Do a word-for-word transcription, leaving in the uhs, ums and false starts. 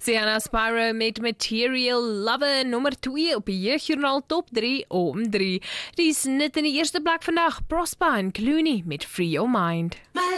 Sienna Sparrow met Material Lover nummer twee op die Jeugjournaal top drie om drie. Die is net in die eerste plek vandag. Prosper en Clooney met Free Your Mind.